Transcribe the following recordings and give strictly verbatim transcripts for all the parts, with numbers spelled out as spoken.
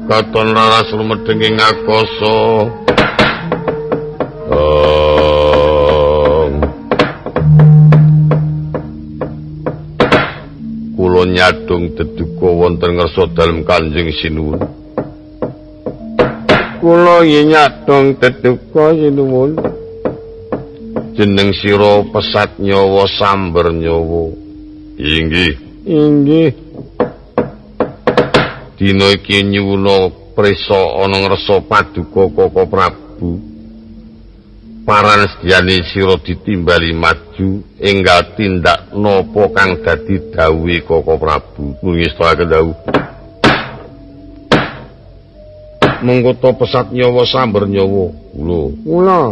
katon laras lumedeng ing akasa. Um, kula nyadong deduka wonten ngersa dalem Kanjeng Sinuwun. Kula nyadong deduka Sinuwun. Jeneng sira Pesat Nyawa Samber Nyawa. Inggih, inggih. Dina iki nyuwuna prisa ana ngresa paduka Koko Prabu. Paran sedyane sira ditimbali maju enggal tindak napa kang dadi dawuhe Koko Prabu. Ngestakaken dawuh. Mengko Pesat Nyawa Samber Nyawa. Kula. Kula.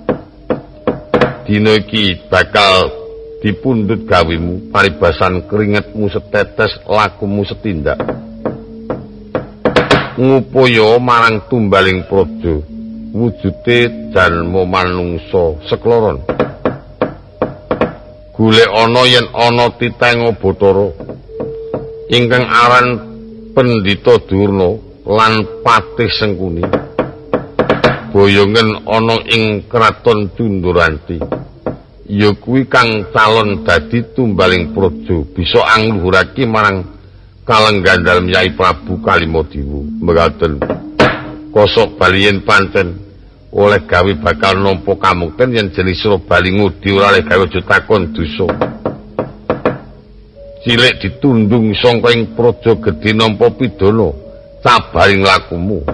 Dina iki bakal dipundhut gawemu, paribasan keringetmu setetes, lakumu setindak. Ngupaya marang tumbaling praja, wujude jalma manungsa sekloron. Golek ana yen ana titeng Bathara ingkang aran Pendhita Durna lan Patih Sengkuni. Boyongen ana ing kraton Cunduranti. Ya kuwi kang calon dadi tumbaling praja bisa angluhurake marang kalenggan dalem Yai Prabu Kalimadiwa. Mekaten kosok baliyen pancen oleh gawe bakal nampa kamukten yen jenis sira bali ngudi ora oleh gawe aja takon dosa. Cilik ditundung sangka ing praja gedhe nampa pidana cabaring lakumu.